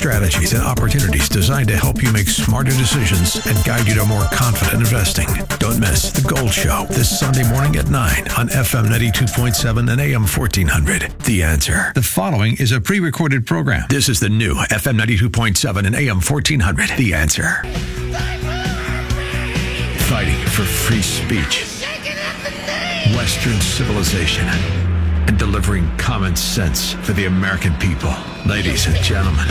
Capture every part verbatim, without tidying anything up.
strategies and opportunities designed to help you make smarter decisions and guide you to more confident investing. Don't miss The Gold Show this Sunday morning at nine on F M ninety-two point seven and A M fourteen hundred. The Answer. The following is a pre-recorded program. This is the new F M ninety-two point seven and A M fourteen hundred. The Answer. Fighting for free speech, Western civilization, and delivering common sense for the American people. Ladies and gentlemen,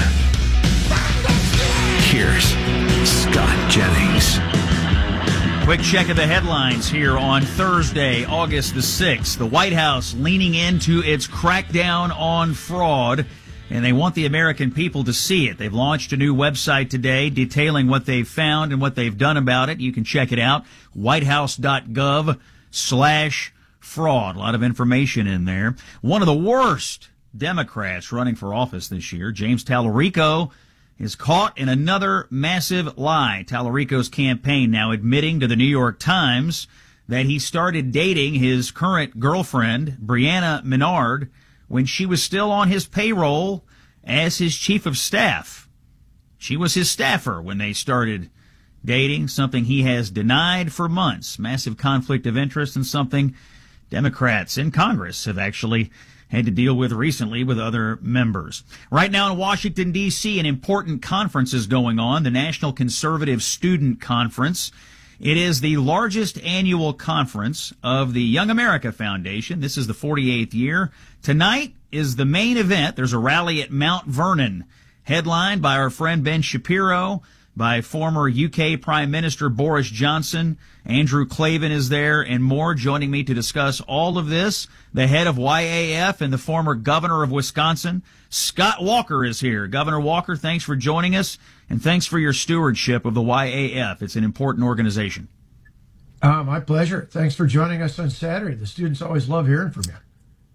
here's Scott Jennings. Quick check of the headlines here on Thursday, August the sixth. The White House leaning into its crackdown on fraud, and they want the American people to see it. They've launched a new website today detailing what they've found and what they've done about it. You can check it out, whitehouse.gov slash fraud. A lot of information in there. One of the worst Democrats running for office this year, James Tallarico, is caught in another massive lie. Tallarico's campaign now admitting to the New York Times that he started dating his current girlfriend, Brianna Menard, when she was still on his payroll as his chief of staff. She was his staffer when they started dating, something he has denied for months. Massive conflict of interest, and something Democrats in Congress have actually had to deal with recently with other members. Right now in Washington, D C, an important conference is going on, the National Conservative Student Conference. It is the largest annual conference of the Young America Foundation. This is the forty-eighth year. Tonight is the main event. There's a rally at Mount Vernon, headlined by our friend Ben Shapiro, by former U K Prime Minister Boris Johnson. Andrew Klavan is there and more. Joining me to discuss all of this, the head of Y A F and the former governor of Wisconsin, Scott Walker, is here. Governor Walker, thanks for joining us, and thanks for your stewardship of the Y A F. It's an important organization. Uh, my pleasure. Thanks for joining us on Saturday. The students always love hearing from you.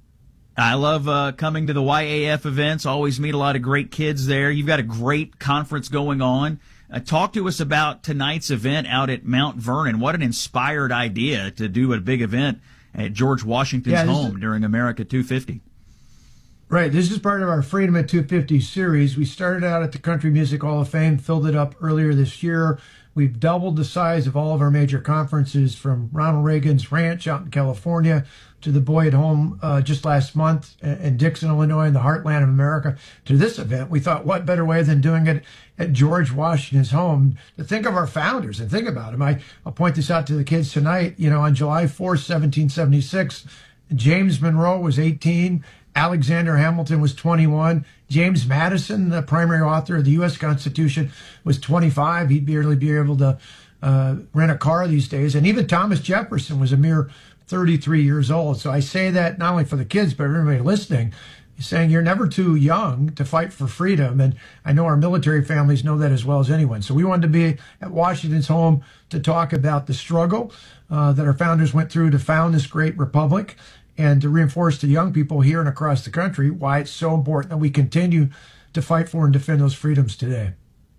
I love uh, coming to the Y A F events. Always meet a lot of great kids there. You've got a great conference going on. Uh, talk to us about tonight's event out at Mount Vernon. What an inspired idea to do a big event at George Washington's yeah, home is, during America two fifty. Right. This is part of our Freedom at two fifty series. We started out at the Country Music Hall of Fame, filled it up earlier this year. We've doubled the size of all of our major conferences, from Ronald Reagan's ranch out in California to the Boyd home uh, just last month in Dixon, Illinois, in the heartland of America, to this event. We thought, what better way than doing it at George Washington's home, to think of our founders and think about them. I, I'll point this out to the kids tonight. You know, on July fourth, seventeen seventy-six, James Monroe was eighteen. Alexander Hamilton was twenty-one. James Madison, the primary author of the U S Constitution, was twenty-five. He'd barely be able to uh, rent a car these days. And even Thomas Jefferson was a mere thirty-three years old. So I say that not only for the kids, but everybody listening, saying you're never too young to fight for freedom. And I know our military families know that as well as anyone. So we wanted to be at Washington's home to talk about the struggle uh, that our founders went through to found this great republic, and to reinforce to young people here and across the country why it's so important that we continue to fight for and defend those freedoms today.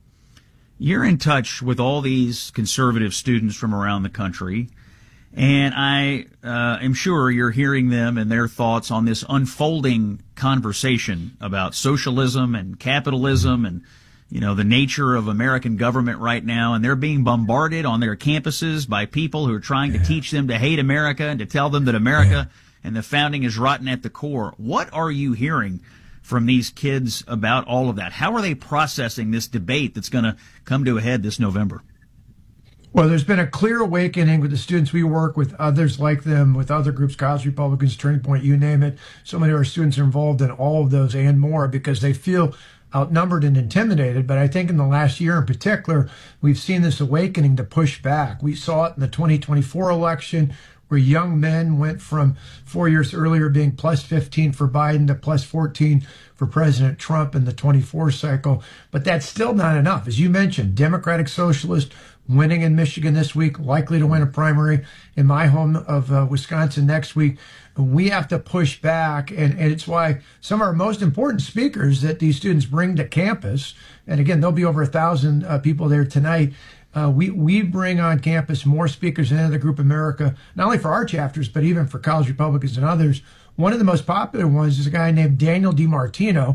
You're in touch with all these conservative students from around the country, and I uh, am sure you're hearing them and their thoughts on this unfolding conversation about socialism and capitalism and, you know, the nature of American government right now. And they're being bombarded on their campuses by people who are trying yeah. to teach them to hate America and to tell them that America yeah. and the founding is rotten at the core. What are you hearing from these kids about all of that? How are they processing this debate that's going to come to a head this November? Well, there's been a clear awakening with the students we work with, others like them, with other groups, College Republicans, Turning Point, you name it. So many of our students are involved in all of those and more because they feel outnumbered and intimidated. But I think in the last year in particular, we've seen this awakening to push back. We saw it in the twenty twenty-four election, where young men went from four years earlier being plus fifteen for Biden to plus fourteen for President Trump in the twenty-four cycle. But that's still not enough. As you mentioned, Democratic Socialist winning in Michigan this week, likely to win a primary in my home of uh, Wisconsin next week. We have to push back, and, and it's why some of our most important speakers that these students bring to campus, and again, there'll be over a thousand uh, people there tonight, Uh, we, we bring on campus more speakers than any other group in America, not only for our chapters, but even for College Republicans and others. One of the most popular ones is a guy named Daniel DiMartino,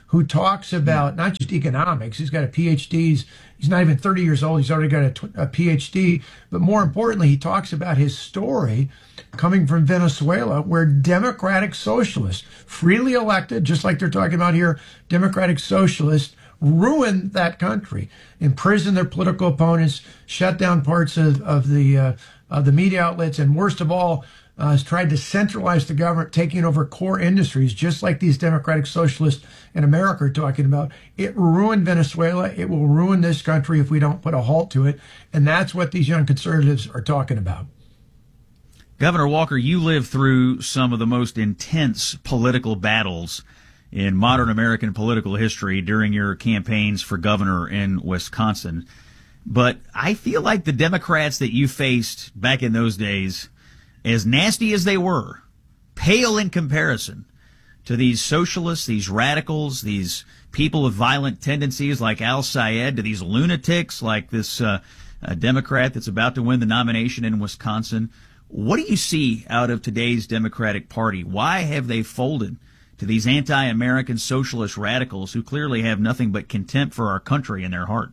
who talks about not just economics. He's got a P H D. He's, he's not even thirty years old. He's already got a, tw- a P H D. But more importantly, he talks about his story coming from Venezuela, where democratic socialists, freely elected, just like they're talking about here, democratic socialists, ruined that country, imprisoned their political opponents, shut down parts of, of the uh, of the media outlets, and worst of all, uh, has tried to centralize the government, taking over core industries, just like these democratic socialists in America are talking about. It ruined Venezuela. It will ruin this country if we don't put a halt to it. And that's what these young conservatives are talking about. Governor Walker, you lived through some of the most intense political battles in modern American political history during your campaigns for governor in Wisconsin. But I feel like the Democrats that you faced back in those days, as nasty as they were, pale in comparison to these socialists, these radicals, these people with violent tendencies like Al Sayed, to these lunatics like this uh, uh, Democrat that's about to win the nomination in Wisconsin. What do you see out of today's Democratic Party? Why have they folded to these anti-American socialist radicals who clearly have nothing but contempt for our country in their heart?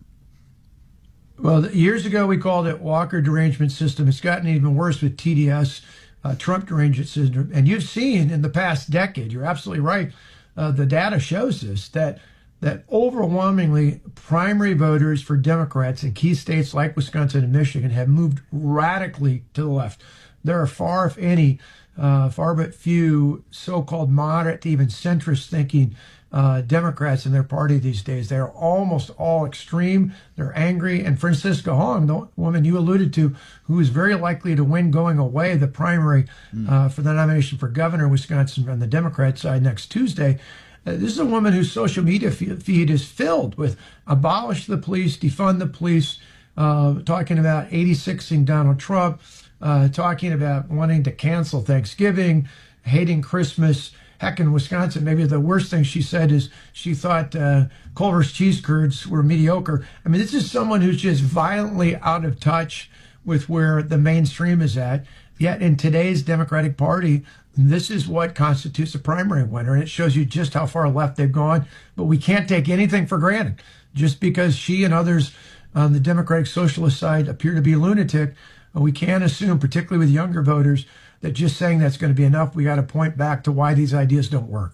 Well, years ago we called it Walker derangement system. It's gotten even worse with T D S, uh, Trump derangement system. And you've seen in the past decade, you're absolutely right, uh, the data shows this, that that overwhelmingly primary voters for Democrats in key states like Wisconsin and Michigan have moved radically to the left. There are far, if any, uh, far but few so-called moderate to even centrist thinking uh, Democrats in their party these days. They're almost all extreme. They're angry. And Francisca Hong, the woman you alluded to, who is very likely to win going away the primary uh, for the nomination for governor of Wisconsin on the Democrat side next Tuesday, Uh, this is a woman whose social media feed is filled with abolish the police, defund the police, uh, talking about eighty-sixing Donald Trump, uh, talking about wanting to cancel Thanksgiving, hating Christmas. Heck, in Wisconsin, maybe the worst thing she said is she thought uh, Culver's cheese curds were mediocre. I mean, this is someone who's just violently out of touch with where the mainstream is at. Yet in today's Democratic Party, this is what constitutes a primary winner, and it shows you just how far left they've gone. But we can't take anything for granted. Just because she and others on the Democratic Socialist side appear to be lunatic, we can't assume, particularly with younger voters, that just saying that's going to be enough. We got to point back to why these ideas don't work.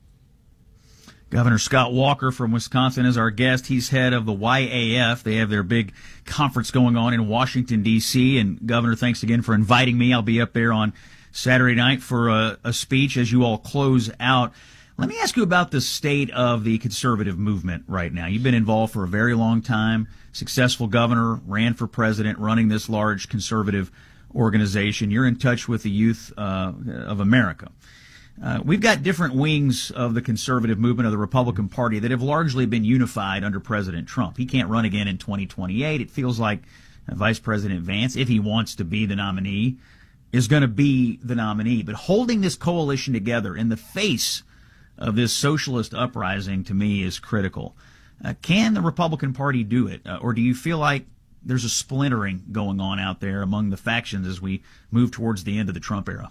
Governor Scott Walker from Wisconsin is our guest. He's head of the Y A F. They have their big conference going on in Washington, D C And Governor, thanks again for inviting me. I'll be up there on Saturday night for a, a speech as you all close out. Let me ask you about the state of the conservative movement right now. You've been involved for a very long time, successful governor, ran for president, running this large conservative organization. You're in touch with the youth uh, of America. Uh, we've got different wings of the conservative movement of the Republican Party that have largely been unified under President Trump. He can't run again in twenty twenty-eight. It feels like uh, Vice President Vance, if he wants to be the nominee, is going to be the nominee. But holding this coalition together in the face of this socialist uprising, to me, is critical. Uh, can the Republican Party do it? Uh, or do you feel like there's a splintering going on out there among the factions as we move towards the end of the Trump era?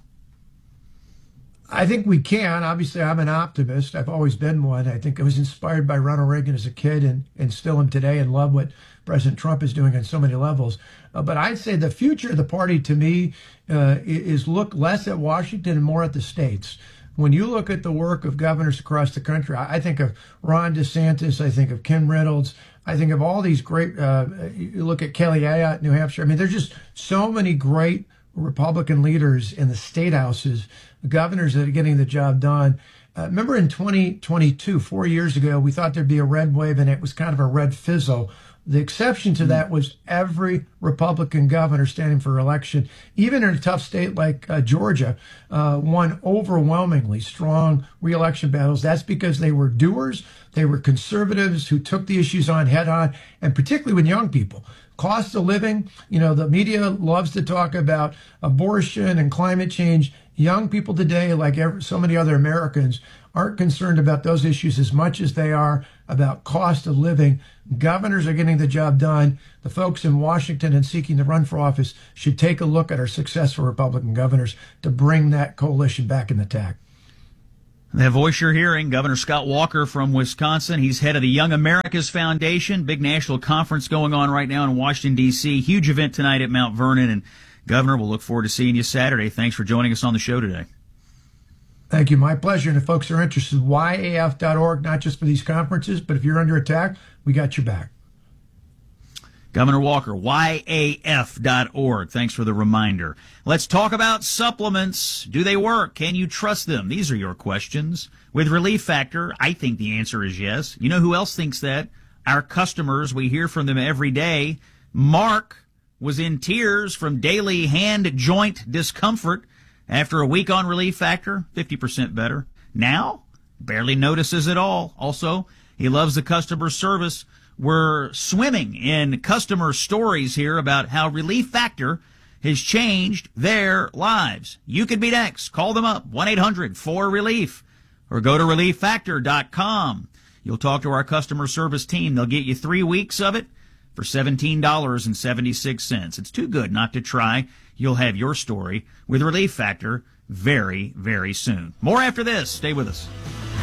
I think we can. Obviously, I'm an optimist. I've always been one. I think I was inspired by Ronald Reagan as a kid and, and still am today, and love what President Trump is doing on so many levels. Uh, but I'd say the future of the party, to me, uh, is look less at Washington and more at the states. When you look at the work of governors across the country, I think of Ron DeSantis, I think of Ken Reynolds, I think of all these great, uh, you look at Kelly Ayotte, New Hampshire. I mean, there's just so many great Republican leaders in the state houses, governors that are getting the job done. Uh, remember in twenty twenty-two, four years ago, we thought there'd be a red wave, and it was kind of a red fizzle. The exception to that was every Republican governor standing for election, even in a tough state like uh, Georgia, uh, won overwhelmingly strong re-election battles. That's because they were doers, they were conservatives who took the issues on head on, and particularly with young people. Cost of living, you know, the media loves to talk about abortion and climate change. Young people today, like every, so many other Americans, aren't concerned about those issues as much as they are about cost of living. Governors are getting the job done. The folks in Washington and seeking to run for office should take a look at our successful Republican governors to bring that coalition back in the tack. The voice you're hearing, Governor Scott Walker from Wisconsin. He's head of the Young America's Foundation. Big national conference going on right now in Washington, D C Huge event tonight at Mount Vernon. And, Governor, we'll look forward to seeing you Saturday. Thanks for joining us on the show today. Thank you. My pleasure. And if folks are interested, Y A F dot org, not just for these conferences, but if you're under attack, we got your back. Governor Walker, Y A F dot org. Thanks for the reminder. Let's talk about supplements. Do they work? Can you trust them? These are your questions. With Relief Factor, I think the answer is yes. You know who else thinks that? Our customers. We hear from them every day. Mark was in tears from daily hand joint discomfort after a week on Relief Factor, fifty percent better. Now, barely notices it all. Also, he loves the customer service. We're swimming in customer stories here about how Relief Factor has changed their lives. You could be next. Call them up, one eight hundred four relief, or go to relief factor dot com. You'll talk to our customer service team. They'll get you three weeks of it for seventeen dollars and seventy-six cents. It's too good not to try. You'll have your story with Relief Factor very, very soon. More after this. Stay with us.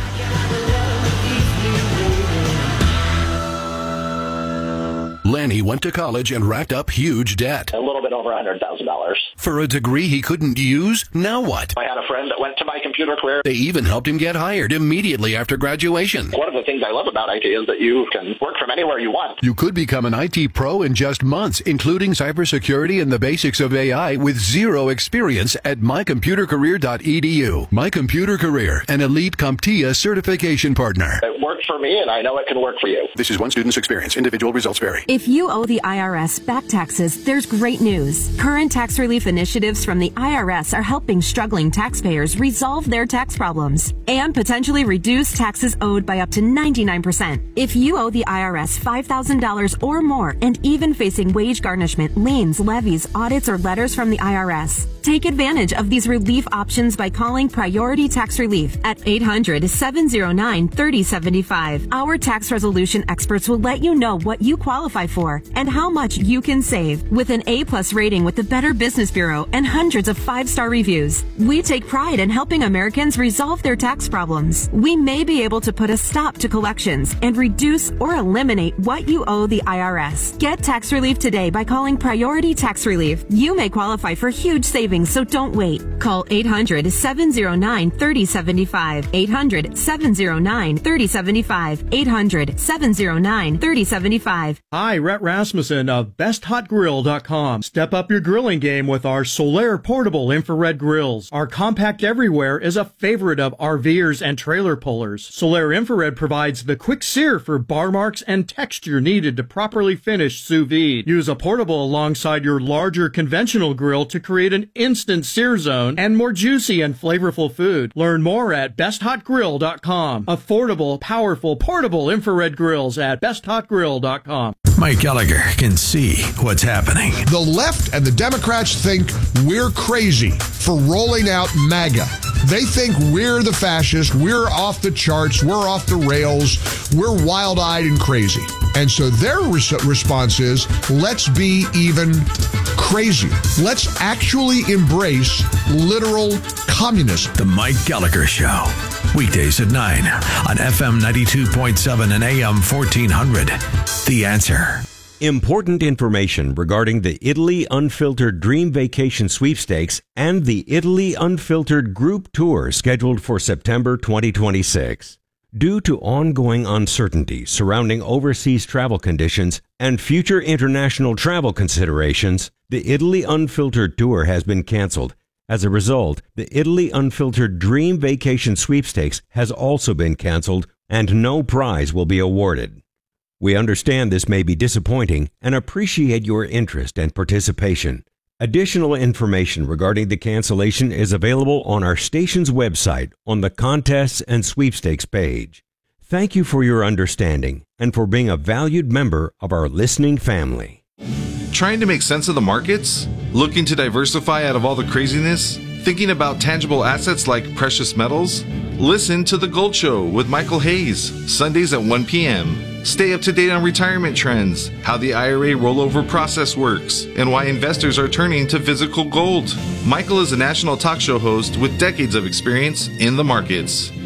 Lanny went to college and racked up huge debt. A little bit over one hundred thousand dollars. For a degree he couldn't use? Now what? I had a friend that went to My Computer Career. They even helped him get hired immediately after graduation. One of the things I love about I T is that you can work from anywhere you want. You could become an I T pro in just months, including cybersecurity and the basics of A I with zero experience at my computer career dot e d u. My Computer Career, an elite CompTIA certification partner. It worked for me, and I know it can work for you. This is one student's experience. Individual results vary. If you owe the I R S back taxes, there's great news. Current tax relief initiatives from the I R S are helping struggling taxpayers resolve their tax problems and potentially reduce taxes owed by up to ninety-nine percent. If you owe the I R S five thousand dollars or more and even facing wage garnishment, liens, levies, audits, or letters from the I R S, take advantage of these relief options by calling Priority Tax Relief at eight hundred, seven oh nine, three oh seven five. Our tax resolution experts will let you know what you qualify for and how much you can save. With an A-plus rating with the Better Business Bureau and hundreds of five-star reviews, we take pride in helping Americans resolve their tax problems. We may be able to put a stop to collections and reduce or eliminate what you owe the I R S. Get tax relief today by calling Priority Tax Relief. You may qualify for huge savings, so don't wait. Call eight hundred, seven oh nine, three oh seven five. eight hundred, seven oh nine, three oh seven five. eight hundred, seven oh nine, three oh seven five. Hi, Rhett Rasmussen of best hot grill dot com. Step up your grilling game with our Solaire portable infrared grills. Our compact everywhere is a favorite of RVers and trailer pullers. Solaire infrared provides the quick sear for bar marks and texture needed to properly finish sous vide. Use a portable alongside your larger conventional grill to create an instant sear zone and more juicy and flavorful food. Learn more at best hot grill dot com. Affordable, powerful, portable infrared grills at best hot grill dot com. Mike Gallagher can see what's happening. The left and the Democrats think we're crazy for rolling out MAGA. They think we're the fascists, we're off the charts, we're off the rails, we're wild-eyed and crazy. And so their res- response is, let's be even crazier. Let's actually embrace literal communism. The Mike Gallagher Show. Weekdays at nine on F M ninety-two point seven and A M fourteen hundred. The Answer. Important information regarding the Italy Unfiltered Dream Vacation Sweepstakes and the Italy Unfiltered Group Tour scheduled for September twenty twenty-six. Due to ongoing uncertainty surrounding overseas travel conditions and future international travel considerations, the Italy Unfiltered Tour has been canceled. As a result, the Italy Unfiltered Dream Vacation Sweepstakes has also been canceled and no prize will be awarded. We understand this may be disappointing and appreciate your interest and participation. Additional information regarding the cancellation is available on our station's website on the Contests and Sweepstakes page. Thank you for your understanding and for being a valued member of our listening family. Trying to make sense of the markets? Looking to diversify out of all the craziness? Thinking about tangible assets like precious metals? Listen to The Gold Show with Michael Hayes, Sundays at one p.m. Stay up to date on retirement trends, how the I R A rollover process works, and why investors are turning to physical gold. Michael is a national talk show host with decades of experience in the markets.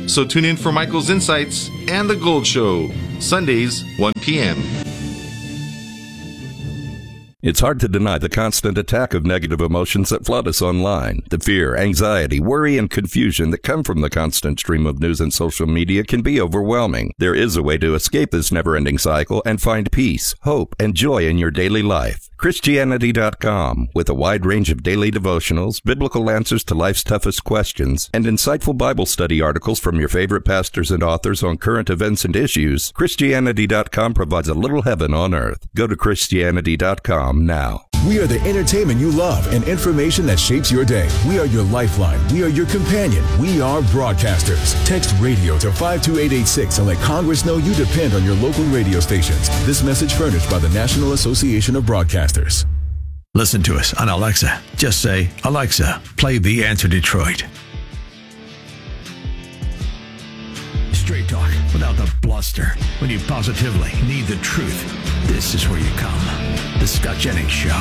So tune in for Michael's Insights and The Gold Show, Sundays, one p.m. It's hard to deny the constant attack of negative emotions that flood us online. The fear, anxiety, worry, and confusion that come from the constant stream of news and social media can be overwhelming. There is a way to escape this never-ending cycle and find peace, hope, and joy in your daily life. Christianity dot com, with a wide range of daily devotionals, biblical answers to life's toughest questions, and insightful Bible study articles from your favorite pastors and authors on current events and issues, Christianity dot com provides a little heaven on earth. Go to Christianity dot com now. We are the entertainment you love and information that shapes your day. We are your lifeline. We are your companion. We are broadcasters. Text radio to five two eight eight six and let Congress know you depend on your local radio stations. This message furnished by the National Association of Broadcasters. Listen to us on Alexa. Just say, Alexa, play The Answer Detroit. Straight talk without the bluster. When you positively need the truth, this is where you come. The Scott Jennings Show.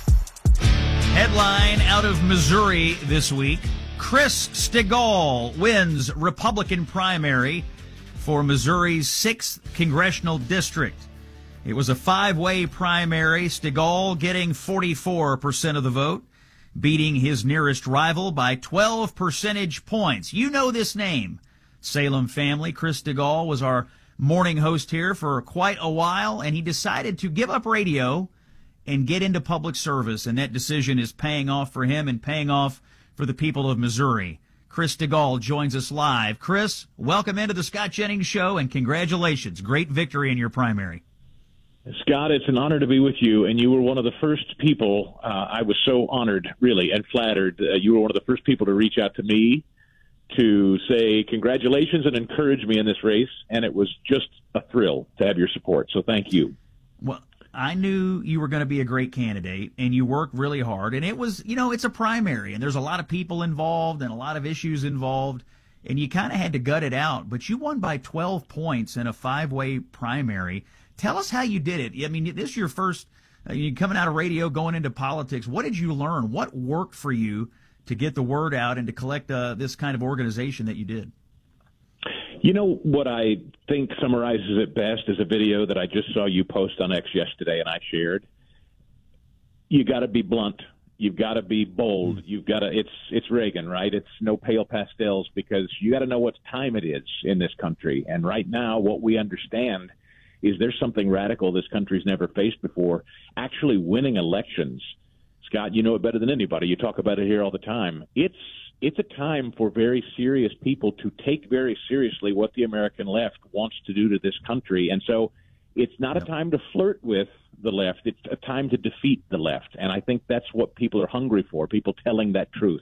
Headline out of Missouri this week. Chris Stigall wins Republican primary for Missouri's sixth congressional district. It was a five-way primary, Stigall getting forty-four percent of the vote, beating his nearest rival by twelve percentage points. You know this name, Salem family. Chris Stigall was our morning host here for quite a while, and he decided to give up radio and get into public service, and that decision is paying off for him and paying off for the people of Missouri. Chris Stigall joins us live. Chris, welcome into the Scott Jennings Show, and congratulations. Great victory in your primary. Scott, it's an honor to be with you, and you were one of the first people. Uh, I was so honored, really, and flattered. Uh, you were one of the first people to reach out to me to say congratulations and encourage me in this race, and it was just a thrill to have your support. So thank you. Well, I knew you were going to be a great candidate, and you worked really hard. And it was, you know, it's a primary, and there's a lot of people involved and a lot of issues involved, and you kind of had to gut it out. But you won by twelve points in a five-way primary. Tell us how you did it. I mean, this is your first, uh, you coming out of radio, going into politics. What did you learn? What worked for you to get the word out and to collect uh, this kind of organization that you did? You know, what I think summarizes it best is a video that I just saw you post on X yesterday and I shared. You got to be blunt. You've got to be bold. You've got to, it's, it's Reagan, right? It's no pale pastels, because you got to know what time it is in this country. And right now, what we understand is there's something radical this country's never faced before, actually winning elections. Scott, you know it better than anybody. You talk about it here all the time. It's it's a time for very serious people to take very seriously what the American left wants to do to this country. And so it's not a time to flirt with the left. It's a time to defeat the left. And I think that's what people are hungry for, people telling that truth.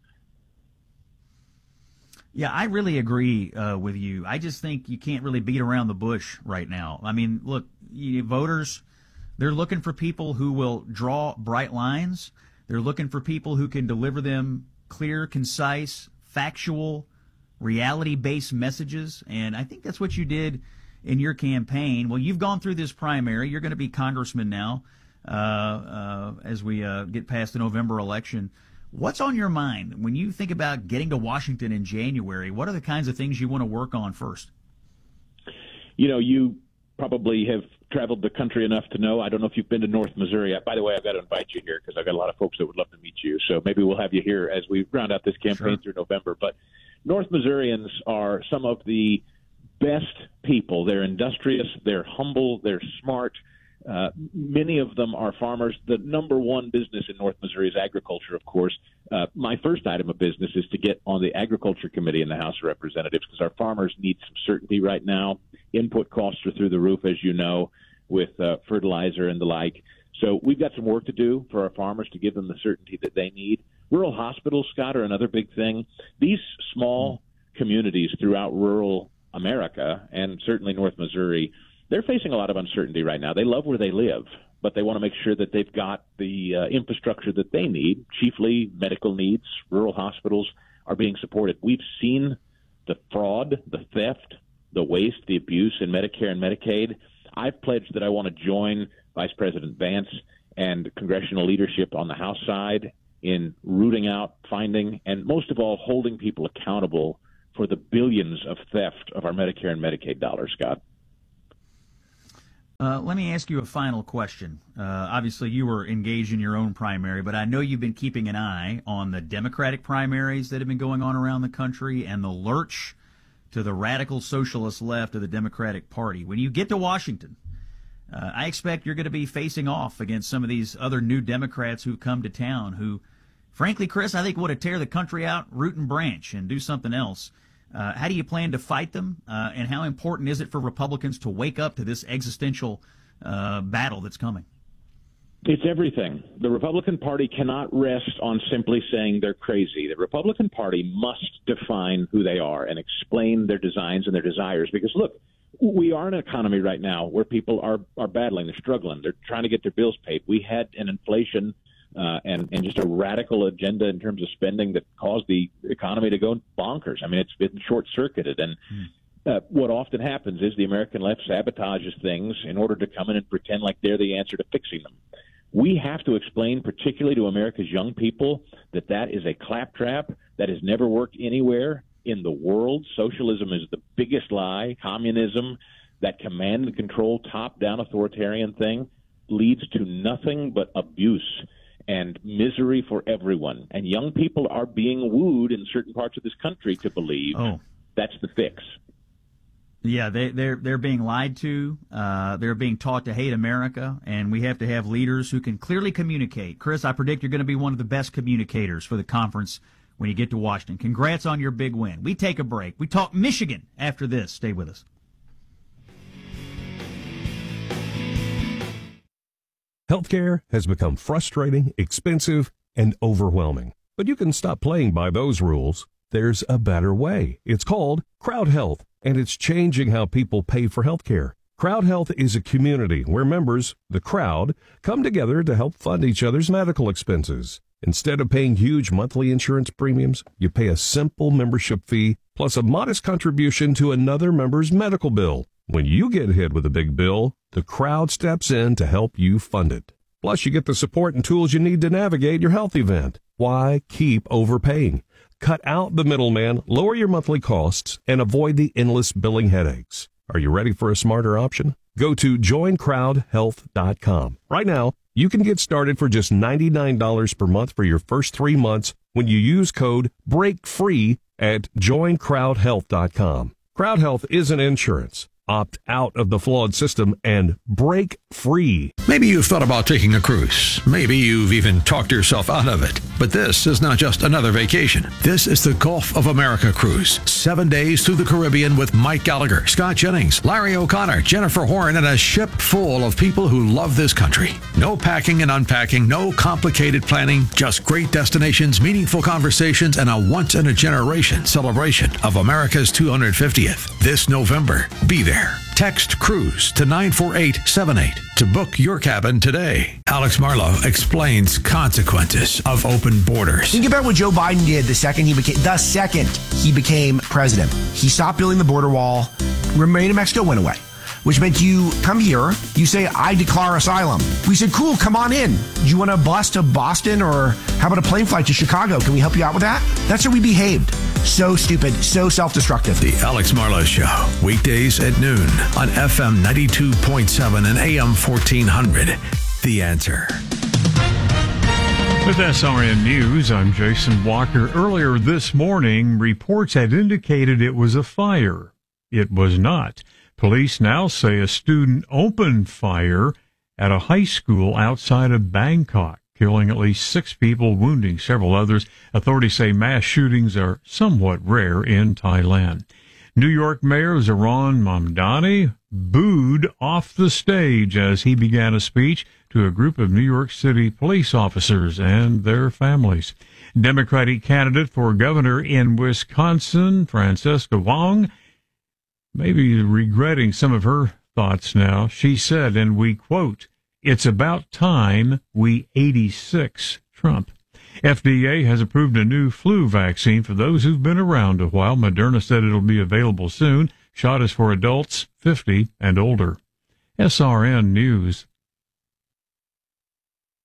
Yeah, I really agree uh, with you. I just think you can't really beat around the bush right now. I mean, look, you, voters, they're looking for people who will draw bright lines. They're looking for people who can deliver them clear, concise, factual, reality-based messages. And I think that's what you did in your campaign. Well, you've gone through this primary. You're going to be congressman now uh, uh, as we uh, get past the November election. What's on your mind when you think about getting to Washington in January? What are the kinds of things you want to work on first? You know, you probably have traveled the country enough to know. I don't know if you've been to North Missouri. By the way, I've got to invite you here because I've got a lot of folks that would love to meet you. So maybe we'll have you here as we round out this campaign sure. through November. But North Missourians are some of the best people. They're industrious. They're humble. They're smart. Uh, many of them are farmers. The number one business in North Missouri is agriculture, of course. Uh, my first item of business is to get on the Agriculture Committee in the House of Representatives because our farmers need some certainty right now. Input costs are through the roof, as you know, with uh, fertilizer and the like. So we've got some work to do for our farmers to give them the certainty that they need. Rural hospitals, Scott, are another big thing. These small communities throughout rural America and certainly North Missouri, they're facing a lot of uncertainty right now. They love where they live, but they want to make sure that they've got the uh, infrastructure that they need, chiefly medical needs. Rural hospitals are being supported. We've seen the fraud, the theft, the waste, the abuse in Medicare and Medicaid. I've pledged that I want to join Vice President Vance and congressional leadership on the House side in rooting out, finding, and most of all, holding people accountable for the billions of theft of our Medicare and Medicaid dollars, Scott. Uh, let me ask you a final question. Uh, obviously, you were engaged in your own primary, but I know you've been keeping an eye on the Democratic primaries that have been going on around the country and the lurch to the radical socialist left of the Democratic Party. When you get to Washington, uh, I expect you're going to be facing off against some of these other new Democrats who've come to town who, frankly, Chris, I think want to tear the country out root and branch and do something else. Uh, how do you plan to fight them, uh, and how important is it for Republicans to wake up to this existential uh, battle that's coming? It's everything. The Republican Party cannot rest on simply saying they're crazy. The Republican Party must define who they are and explain their designs and their desires. Because, look, we are in an economy right now where people are, are battling. They're struggling. They're trying to get their bills paid. We had an inflation Uh, and, and just a radical agenda in terms of spending that caused the economy to go bonkers. I mean, it's been short-circuited. And uh, what often happens is the American left sabotages things in order to come in and pretend like they're the answer to fixing them. We have to explain, particularly to America's young people, that that is a claptrap that has never worked anywhere in the world. Socialism is the biggest lie. Communism, that command and control, top-down authoritarian thing, leads to nothing but abuse and misery for everyone. And young people are being wooed in certain parts of this country to believe oh. that's the fix. Yeah, they, they're they're being lied to. Uh, they're being taught to hate America, and we have to have leaders who can clearly communicate. Chris, I predict you're going to be one of the best communicators for the conference when you get to Washington. Congrats on your big win. We take a break. We talk Michigan after this. Stay with us. Healthcare has become frustrating, expensive, and overwhelming. But you can stop playing by those rules. There's a better way. It's called Crowd Health, and it's changing how people pay for healthcare. Crowd Health is a community where members, the crowd, come together to help fund each other's medical expenses. Instead of paying huge monthly insurance premiums, you pay a simple membership fee plus a modest contribution to another member's medical bill. When you get hit with a big bill, the crowd steps in to help you fund it. Plus, you get the support and tools you need to navigate your health event. Why keep overpaying? Cut out the middleman, lower your monthly costs, and avoid the endless billing headaches. Are you ready for a smarter option? Go to join crowd health dot com. Right now, you can get started for just ninety-nine dollars per month for your first three months when you use code BREAKFREE at join crowd health dot com. Crowd Health isn't insurance. Opt out of the flawed system and break free. Maybe you've thought about taking a cruise. Maybe you've even talked yourself out of it. But this is not just another vacation. This is the Gulf of America cruise. Seven days through the Caribbean with Mike Gallagher, Scott Jennings, Larry O'Connor, Jennifer Horn, and a ship full of people who love this country. No packing and unpacking, no complicated planning, just great destinations, meaningful conversations, and a once-in-a-generation celebration of America's two hundred fiftieth. This November, be there. Text CRUISE to nine four eight seven eight to book your cabin today. Alex Marlowe explains consequences of open borders. Think about what Joe Biden did the second he became the second he became president. He stopped building the border wall. Remain in Mexico went away, which meant you come here, you say, I declare asylum. We said, cool, come on in. Do you want a bus to Boston, or how about a plane flight to Chicago? Can we help you out with that? That's how we behaved. So stupid, so self-destructive. The Alex Marlowe Show, weekdays at noon on F M ninety-two point seven and A M fourteen hundred. The Answer. With S R N News, I'm Jason Walker. Earlier this morning, reports had indicated it was a fire. It was not. Police now say a student opened fire at a high school outside of Bangkok, killing at least six people, wounding several others. Authorities say mass shootings are somewhat rare in Thailand. New York Mayor Zohran Mamdani booed off the stage as he began a speech to a group of New York City police officers and their families. Democratic candidate for governor in Wisconsin, Francesca Wong, maybe regretting some of her thoughts now. She said, and we quote, "It's about time we eighty-six Trump." F D A has approved a new flu vaccine for those who've been around a while. Moderna said it'll be available soon. Shot is for adults fifty and older. S R N News.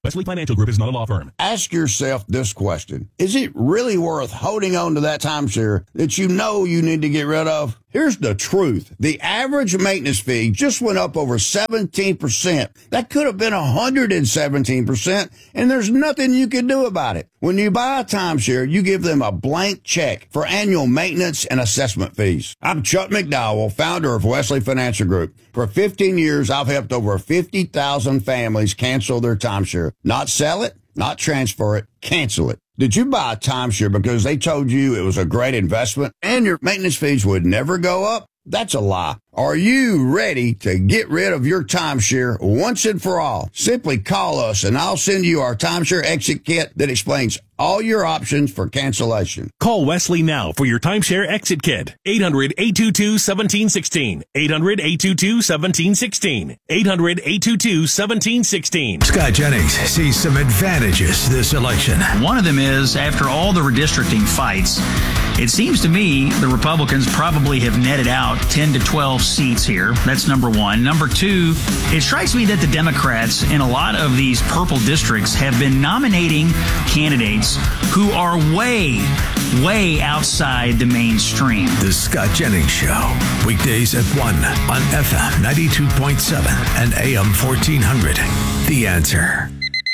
Wesley Financial Group is not a law firm. Ask yourself this question. Is it really worth holding on to that timeshare that you know you need to get rid of? Here's the truth. The average maintenance fee just went up over seventeen percent. That could have been one hundred seventeen percent, and there's nothing you can do about it. When you buy a timeshare, you give them a blank check for annual maintenance and assessment fees. I'm Chuck McDowell, founder of Wesley Financial Group. For fifteen years, I've helped over fifty thousand families cancel their timeshare. Not sell it, not transfer it, cancel it. Did you buy a timeshare because they told you it was a great investment and your maintenance fees would never go up? That's a lie. Are you ready to get rid of your timeshare once and for all? Simply call us and I'll send you our timeshare exit kit that explains all your options for cancellation. Call Wesley now for your timeshare exit kit. eight hundred, eight two two, one seven one six. eight hundred, eight two two, one seven one six. eight hundred, eight two two, one seven one six. Scott Jennings sees some advantages this election. One of them is, after all the redistricting fights, it seems to me the Republicans probably have netted out ten to twelve seats here. That's number one. Number two, it strikes me that the Democrats in a lot of these purple districts have been nominating candidates who are way, way outside the mainstream. The Scott Jennings Show. Weekdays at one on F M ninety-two point seven and A M fourteen hundred. The Answer.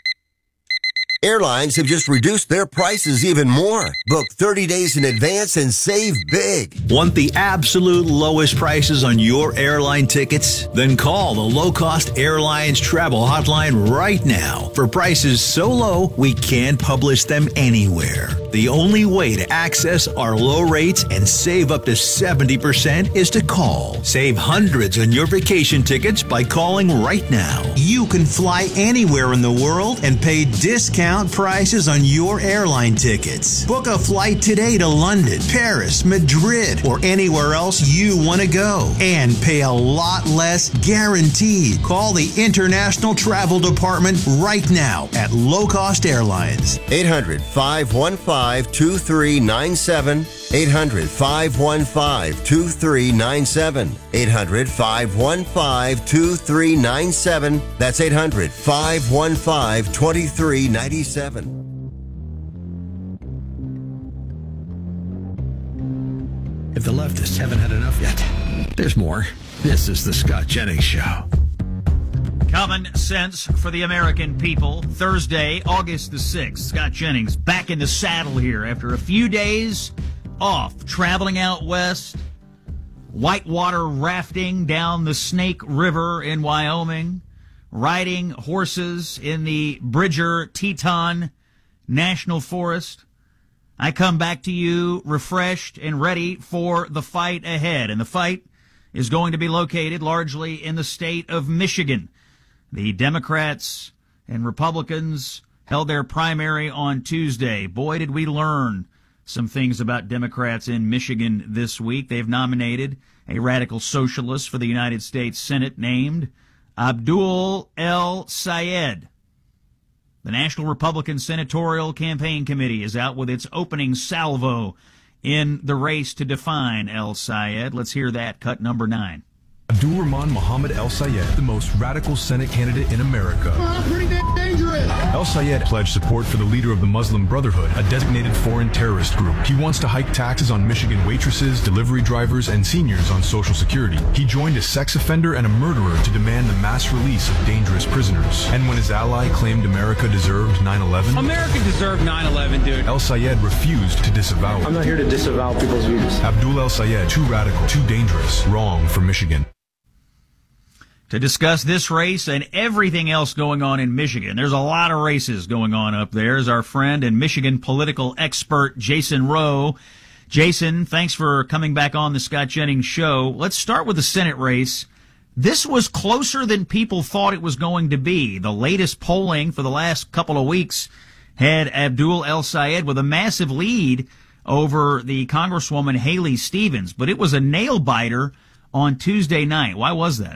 Airlines have just reduced their prices even more. Book thirty days in advance and save big. Want the absolute lowest prices on your airline tickets? Then call the Low Cost Airlines Travel Hotline right now for prices so low we can't publish them anywhere. The only way to access our low rates and save up to seventy percent is to call. Save hundreds on your vacation tickets by calling right now. You can fly anywhere in the world and pay discount prices on your airline tickets. Book a flight today to London, Paris, Madrid, or anywhere else you want to go and pay a lot less guaranteed. Call the International Travel Department right now at Low Cost Airlines. eight hundred, five one five, two three nine seven. eight hundred, five one five, two three nine seven. eight hundred, five one five, two three nine seven. That's eight hundred, five one five, two three nine seven. If the leftists haven't had enough yet, there's more. This is the Scott Jennings Show. Common sense for the American people. Thursday, August the sixth. Scott Jennings back in the saddle here after a few days off, traveling out west, whitewater rafting down the Snake River in Wyoming, riding horses in the Bridger Teton National Forest. I come back to you refreshed and ready for the fight ahead. And the fight is going to be located largely in the state of Michigan. The Democrats and Republicans held their primary on Tuesday. Boy, did we learn some things about Democrats in Michigan this week. They've nominated a radical socialist for the United States Senate named Abdul El-Sayed. The National Republican Senatorial Campaign Committee is out with its opening salvo in the race to define El-Sayed. Let's hear that, cut number nine. Abdul Rahman Mohammed El-Sayed, the most radical Senate candidate in America. Oh, pretty dangerous. El-Sayed pledged support for the leader of the Muslim Brotherhood, a designated foreign terrorist group. He wants to hike taxes on Michigan waitresses, delivery drivers, and seniors on Social Security. He joined a sex offender and a murderer to demand the mass release of dangerous prisoners. And when his ally claimed America deserved nine eleven... America deserved nine eleven, dude. El-Sayed refused to disavow it. I'm not here to disavow people's views. Abdul El-Sayed, too radical, too dangerous, wrong for Michigan. To discuss this race and everything else going on in Michigan, there's a lot of races going on up there, is our friend and Michigan political expert Jason Rowe. Jason, thanks for coming back on the Scott Jennings Show. Let's start with the Senate race. This was closer than people thought it was going to be. The latest polling for the last couple of weeks had Abdul El-Sayed with a massive lead over the Congresswoman Haley Stevens, but it was a nail-biter on Tuesday night. Why was that?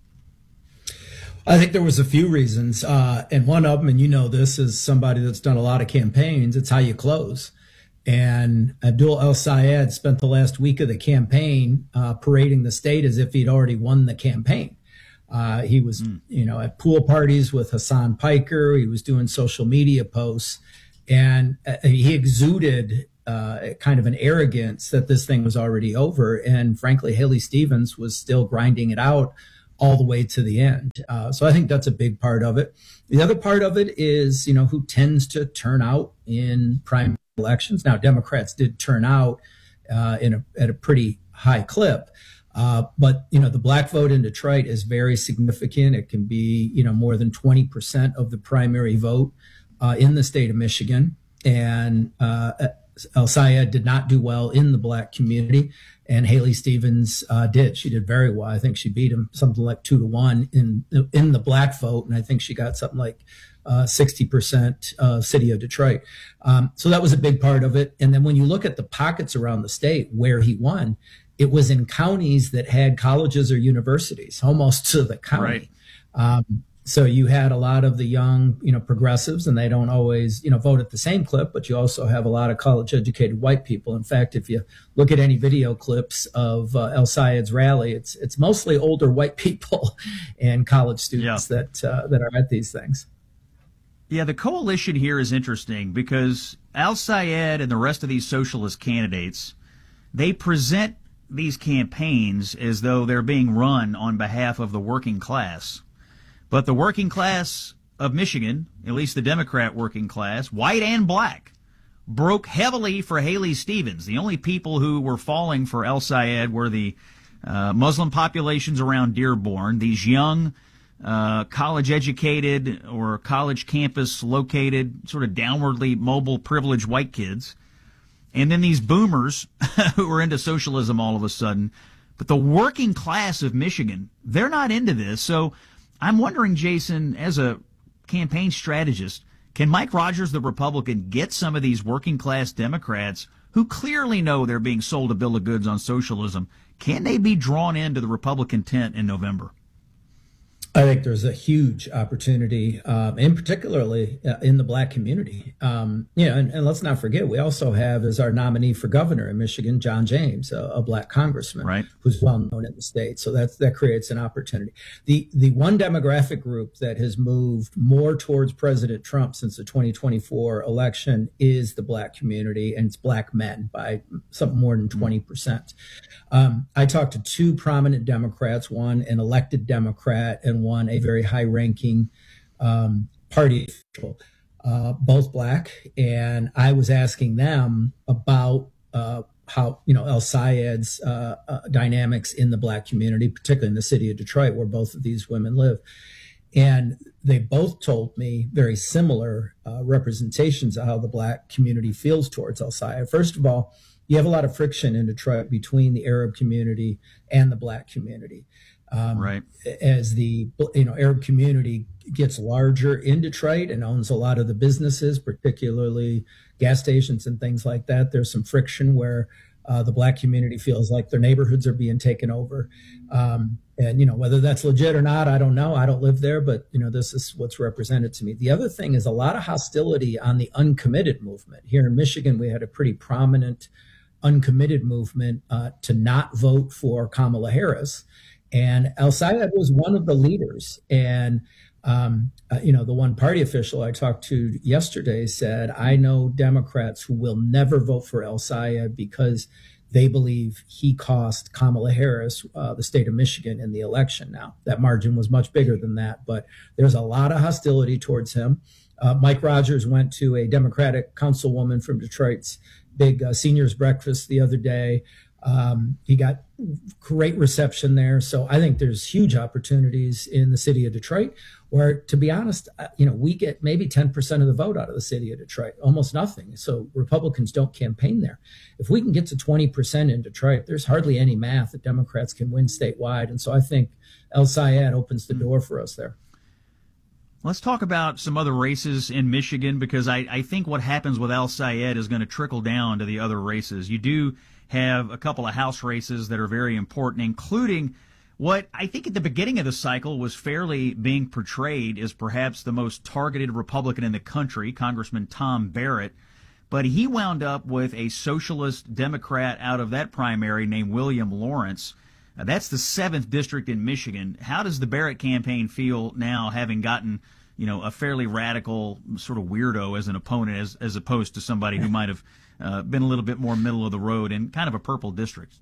I think there was a few reasons, uh, and one of them, and you know this, is somebody that's done a lot of campaigns, it's how you close. And Abdul El-Sayed spent the last week of the campaign uh, parading the state as if he'd already won the campaign. Uh, he was, mm. you know, at pool parties with Hassan Piker. He was doing social media posts, and uh, he exuded uh, kind of an arrogance that this thing was already over. And frankly, Haley Stevens was still grinding it out all the way to the end. Uh, so I think that's a big part of it. The other part of it is, you know, who tends to turn out in primary elections. Now, Democrats did turn out uh, in a, at a pretty high clip. Uh, but, you know, the black vote in Detroit is very significant. It can be, you know, more than twenty percent of the primary vote uh, in the state of Michigan. And uh, El-Sayed did not do well in the black community, and Haley Stevens uh, did. She did very well. I think she beat him something like two to one in in the black vote, and I think she got something like uh, sixty percent uh, city of Detroit. Um, so that was a big part of it. And then when you look at the pockets around the state where he won, it was in counties that had colleges or universities, almost to the county. Right. Um, so you had a lot of the young, you know, progressives, and they don't always, you know, vote at the same clip, but you also have a lot of college-educated white people. In fact, if you look at any video clips of uh, El-Sayed's rally, it's it's mostly older white people and college students yeah. that uh, that are at these things. Yeah, the coalition here is interesting because El-Sayed and the rest of these socialist candidates, they present these campaigns as though they're being run on behalf of the working class. But the working class of Michigan, at least the Democrat working class, white and black, broke heavily for Haley Stevens. The only people who were falling for El-Sayed were the uh, Muslim populations around Dearborn, these young, uh, college-educated or college campus-located, sort of downwardly mobile, privileged white kids. And then these boomers who were into socialism all of a sudden. But the working class of Michigan, they're not into this. So I'm wondering, Jason, as a campaign strategist, can Mike Rogers, the Republican, get some of these working class Democrats who clearly know they're being sold a bill of goods on socialism? Can they be drawn into the Republican tent in November? I think there's a huge opportunity, um, and particularly uh, in the black community. Um, you know, and, and let's not forget, we also have as our nominee for governor in Michigan, John James, a, a black congressman, right, who's well known in the state. So that's, that creates an opportunity. The the one demographic group that has moved more towards President Trump since the twenty twenty-four election is the black community, and it's black men by something more than twenty percent. Um, I talked to two prominent Democrats, one an elected Democrat and one a very high-ranking um, party official, uh, both black, and I was asking them about uh, how, you know, El-Sayed's uh, uh, dynamics in the black community, particularly in the city of Detroit, where both of these women live. And they both told me very similar uh, representations of how the black community feels towards El-Sayed. First of all, you have a lot of friction in Detroit between the Arab community and the black community. Um, right. As the you know Arab community gets larger in Detroit and owns a lot of the businesses, particularly gas stations and things like that, there's some friction where uh, the black community feels like their neighborhoods are being taken over. Um, and, you know, whether that's legit or not, I don't know. I don't live there, but, you know, this is what's represented to me. The other thing is a lot of hostility on the uncommitted movement. Here in Michigan, we had a pretty prominent uncommitted movement uh, to not vote for Kamala Harris. And El-Sayed was one of the leaders. And, um, uh, you know, the one party official I talked to yesterday said, I know Democrats who will never vote for El-Sayed because they believe he cost Kamala Harris, uh, the state of Michigan, in the election. Now, that margin was much bigger than that, but there's a lot of hostility towards him. Uh, Mike Rogers went to a Democratic councilwoman from Detroit's big uh, seniors breakfast the other day. Um, he got great reception there. So I think there's huge opportunities in the city of Detroit where, to be honest, you know, we get maybe ten percent of the vote out of the city of Detroit, almost nothing. So Republicans don't campaign there. If we can get to twenty percent in Detroit, there's hardly any math that Democrats can win statewide. And so I think El-Sayed opens the door for us there. Let's talk about some other races in Michigan, because I, I think what happens with El-Sayed is going to trickle down to the other races. You do have a couple of House races that are very important, including what I think at the beginning of the cycle was fairly being portrayed as perhaps the most targeted Republican in the country, Congressman Tom Barrett. But he wound up with a socialist Democrat out of that primary named William Lawrence. Uh, that's the seventh district in Michigan. How does the Barrett campaign feel now, having gotten, you know, a fairly radical sort of weirdo as an opponent, as as opposed to somebody who might have uh, been a little bit more middle of the road in kind of a purple district?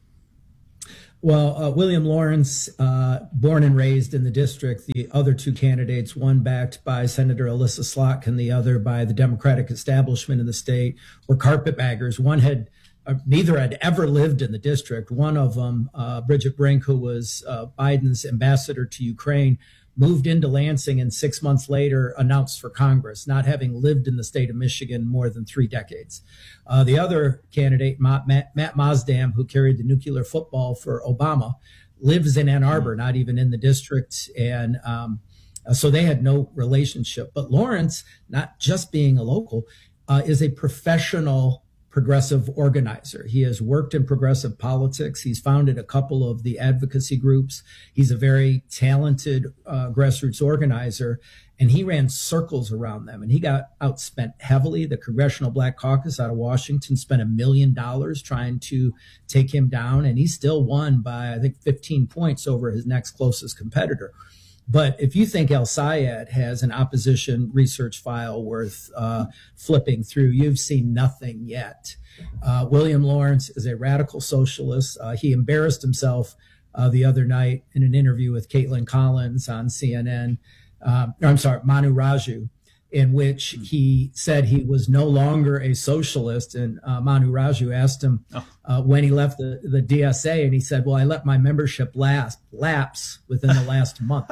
Well, uh, William Lawrence, uh, born and raised in the district, the other two candidates, one backed by Senator Alyssa Slotkin, the other by the Democratic establishment in the state, were carpetbaggers. One had, uh, neither had ever lived in the district. One of them, uh, Bridget Brink, who was uh, Biden's ambassador to Ukraine, moved into Lansing and six months later announced for Congress, not having lived in the state of Michigan more than three decades. Uh, the other candidate, Matt, Matt Mosdam, who carried the nuclear football for Obama, lives in Ann Arbor, not even in the district. And um, so they had no relationship. But Lawrence, not just being a local, uh, is a professional progressive organizer. He has worked in progressive politics. He's founded a couple of the advocacy groups. He's a very talented uh, grassroots organizer, and he ran circles around them. And he got outspent heavily. The Congressional Black Caucus out of Washington spent a million dollars trying to take him down, and he still won by, I think, fifteen points over his next closest competitor. But if you think El Sayed has an opposition research file worth uh, flipping through, you've seen nothing yet. Uh, William Lawrence is a radical socialist. Uh, he embarrassed himself uh, the other night in an interview with Caitlin Collins on C N N. Um, I'm sorry, Manu Raju, in which he said he was no longer a socialist. And uh, Manu Raju asked him uh, when he left the, the D S A, and he said, well, I let my membership last, lapse within the last month.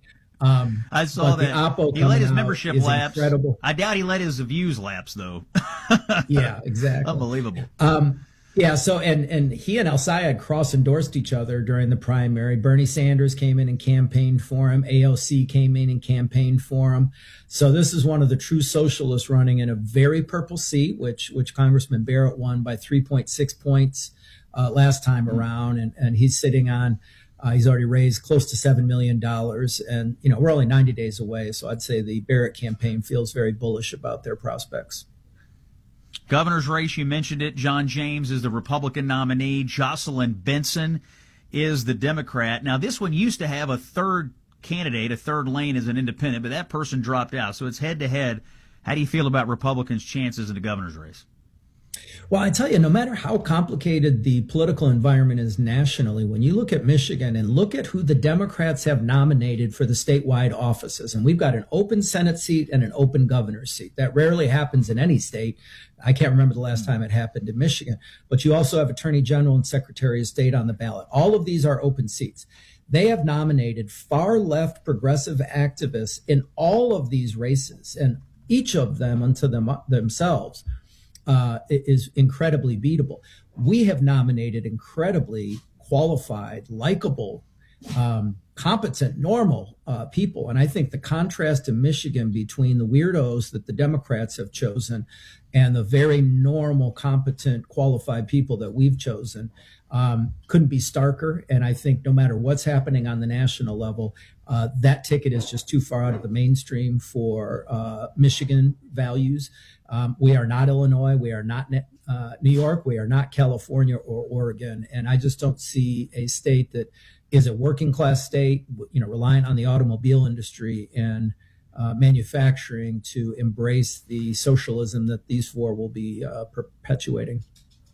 Um, I saw that. He let his membership lapse. Incredible. I doubt he let his views lapse, though. Yeah, exactly. Unbelievable. Um, yeah, so, and, and he and El Sayed cross-endorsed each other during the primary. Bernie Sanders came in and campaigned for him. A O C came in and campaigned for him. So this is one of the true socialists running in a very purple seat, which, which Congressman Barrett won by three point six points uh, last time around. And, and he's sitting on, uh, he's already raised close to seven million dollars. And, you know, we're only ninety days away. So I'd say the Barrett campaign feels very bullish about their prospects. Governor's race, you mentioned it. John James is the Republican nominee. Jocelyn Benson is the Democrat. Now, this one used to have a third candidate, a third lane as an independent, but that person dropped out. So it's head-to-head. How do you feel about Republicans' chances in the governor's race? Well, I tell you, no matter how complicated the political environment is nationally, when you look at Michigan and look at who the Democrats have nominated for the statewide offices, and we've got an open Senate seat and an open governor's seat. That rarely happens in any state. I can't remember the last time it happened in Michigan. But you also have Attorney General and Secretary of State on the ballot. All of these are open seats. They have nominated far left progressive activists in all of these races, and each of them unto them, themselves uh, is incredibly beatable. We have nominated incredibly qualified, likable, um, competent, normal uh, people. And I think the contrast in Michigan between the weirdos that the Democrats have chosen and the very normal, competent, qualified people that we've chosen um, couldn't be starker. And I think no matter what's happening on the national level, uh, that ticket is just too far out of the mainstream for uh, Michigan values. Um, we are not Illinois. We are not uh, New York. We are not California or Oregon. And I just don't see a state that is a working class state, you know, reliant on the automobile industry and uh, manufacturing to embrace the socialism that these four will be uh, perpetuating.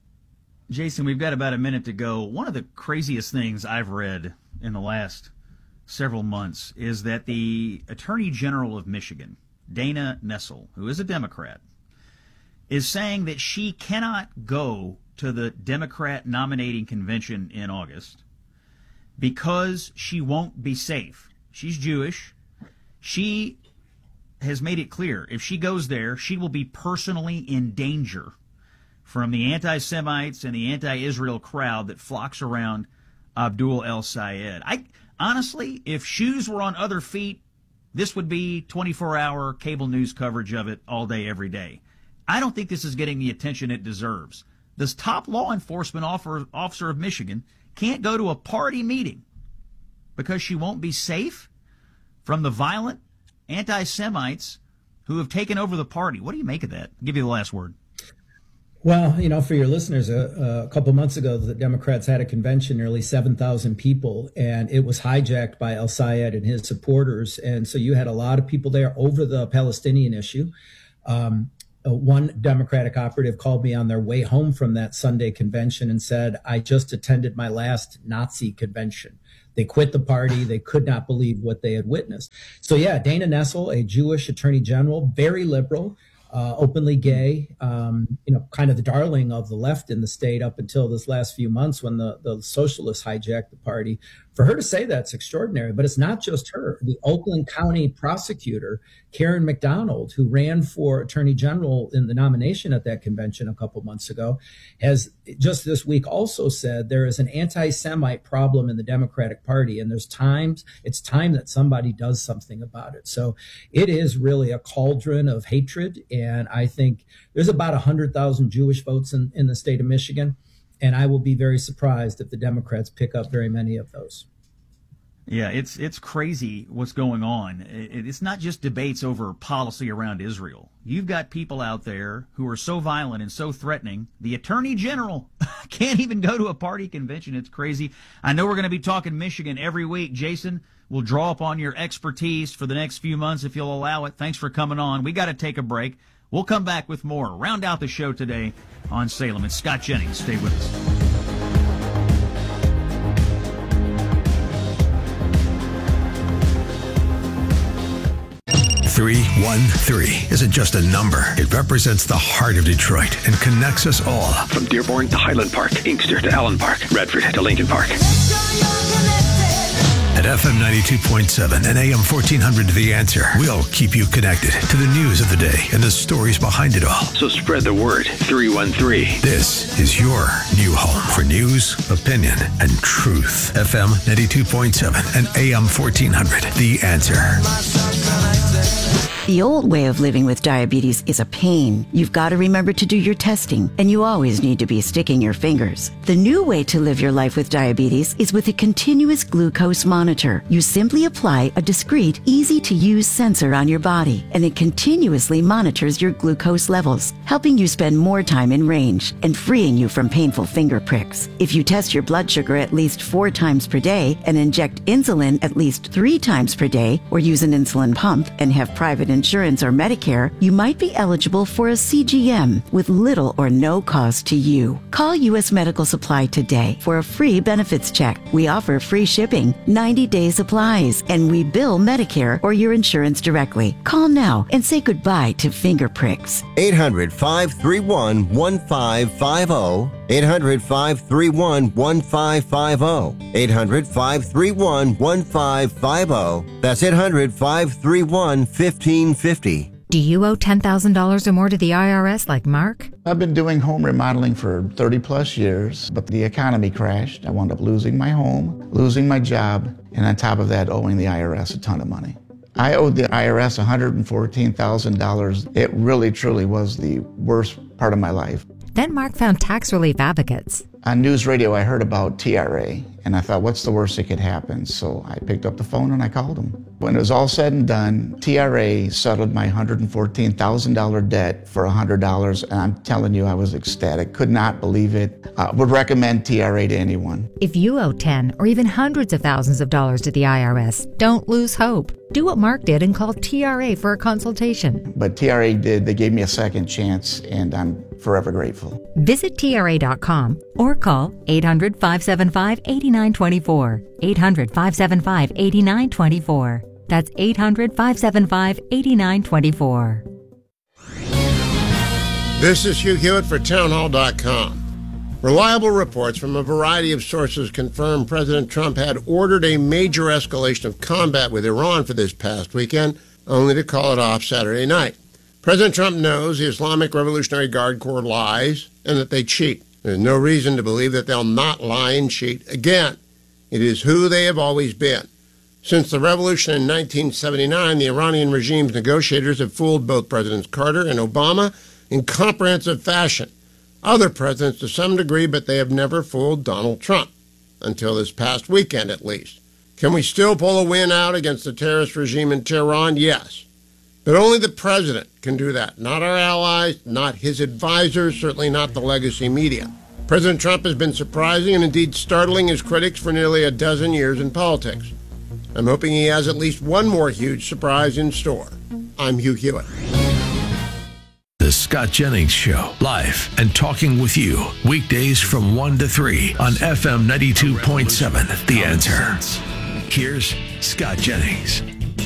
Jason, we've got about a minute to go. One of the craziest things I've read in the last several months is that the Attorney General of Michigan, Dana Nessel, who is a Democrat, is saying that she cannot go to the Democrat nominating convention in August because she won't be safe. She's Jewish. She has made it clear if she goes there, she will be personally in danger from the anti-Semites and the anti-Israel crowd that flocks around Abdul El Sayed. I honestly, if shoes were on other feet, this would be twenty-four hour cable news coverage of it all day, every day. I don't think this is getting the attention it deserves. This top law enforcement officer of Michigan can't go to a party meeting because she won't be safe from the violent anti-Semites who have taken over the party. What do you make of that? I'll give you the last word. Well, you know, for your listeners, a, a couple months ago, the Democrats had a convention, nearly seven thousand people, and it was hijacked by El Sayed and his supporters. And so you had a lot of people there over the Palestinian issue. Um, uh, one Democratic operative called me on their way home from that Sunday convention and said, I just attended my last Nazi convention. They quit the party. They could not believe what they had witnessed. So, yeah, Dana Nessel, a Jewish attorney general, very liberal, Uh, openly gay, um, you know, kind of the darling of the left in the state up until this last few months when the, the socialists hijacked the party. For her to say that's extraordinary, but it's not just her. The Oakland County prosecutor, Karen McDonald, who ran for attorney general in the nomination at that convention a couple months ago, has just this week also said there is an anti-Semite problem in the Democratic Party, and there's times, it's time that somebody does something about it. So it is really a cauldron of hatred. And I think there's about one hundred thousand Jewish votes in, in the state of Michigan. And I will be very surprised if the Democrats pick up very many of those. Yeah, it's it's crazy what's going on. It, it's not just debates over policy around Israel. You've got people out there who are so violent and so threatening. The Attorney General can't even go to a party convention. It's crazy. I know we're going to be talking Michigan every week. Jason, we'll draw upon your expertise for the next few months if you'll allow it. Thanks for coming on. We got to take a break. We'll come back with more. Round out the show today on Salem. It's Scott Jennings. Stay with us. three one three isn't just a number. It represents the heart of Detroit and connects us all. From Dearborn to Highland Park, Inkster to Allen Park, Redford to Lincoln Park. At F M ninety-two point seven and A M fourteen hundred The Answer, we'll keep you connected to the news of the day and the stories behind it all. So spread the word. three one three. This is your new home for news, opinion, and truth. F M ninety-two point seven and A M fourteen hundred The Answer. The old way of living with diabetes is a pain. You've got to remember to do your testing, and you always need to be sticking your fingers. The new way to live your life with diabetes is with a continuous glucose monitor. You simply apply a discreet, easy-to-use sensor on your body, and it continuously monitors your glucose levels, helping you spend more time in range and freeing you from painful finger pricks. If you test your blood sugar at least four times per day and inject insulin at least three times per day, or use an insulin pump and have private insurance or Medicare, you might be eligible for a C G M with little or no cost to you. Call U S Medical Supply today for a free benefits check. We offer free shipping, ninety-day supplies, and we bill Medicare or your insurance directly. Call now and say goodbye to finger pricks. eight hundred, five three one, one five five zero. eight hundred, five three one, one five five zero. eight hundred, five three one, one five five zero. That's eight hundred, five three one, one five five zero. Do you owe ten thousand dollars or more to the I R S like Mark? I've been doing home remodeling for thirty plus years, but the economy crashed. I wound up losing my home, losing my job, and on top of that, owing the I R S a ton of money. I owed the I R S one hundred fourteen thousand dollars. It really, truly was the worst part of my life. Then Mark found Tax Relief Advocates. On news radio, I heard about T R A, and I thought, what's the worst that could happen? So I picked up the phone and I called them. When it was all said and done, T R A settled my one hundred fourteen thousand dollars debt for one hundred dollars, and I'm telling you, I was ecstatic. Could not believe it. I would recommend T R A to anyone. If you owe ten or even hundreds of thousands of dollars to the I R S, don't lose hope. Do what Mark did and call T R A for a consultation. But T R A did. They gave me a second chance, and I'm forever grateful. Visit T R A dot com or call eight hundred, five seven five, eight nine two four. eight hundred, five seven five, eight nine two four. That's eight hundred, five seven five, eight nine two four. This is Hugh Hewitt for townhall dot com. Reliable reports from a variety of sources confirm President Trump had ordered a major escalation of combat with Iran for this past weekend, only to call it off Saturday night. President Trump knows the Islamic Revolutionary Guard Corps lies and that they cheat. There's no reason to believe that they'll not lie and cheat again. It is who they have always been. Since the revolution in nineteen seventy-nine, the Iranian regime's negotiators have fooled both Presidents Carter and Obama in comprehensive fashion. Other presidents to some degree, but they have never fooled Donald Trump, until this past weekend at least. Can we still pull a win out against the terrorist regime in Tehran? Yes. But only the president can do that, not our allies, not his advisors, certainly not the legacy media. President Trump has been surprising and indeed startling his critics for nearly a dozen years in politics. I'm hoping he has at least one more huge surprise in store. I'm Hugh Hewitt. The Scott Jennings Show, live and talking with you, weekdays from one to three on F M ninety-two point seven, The Answer. Here's Scott Jennings.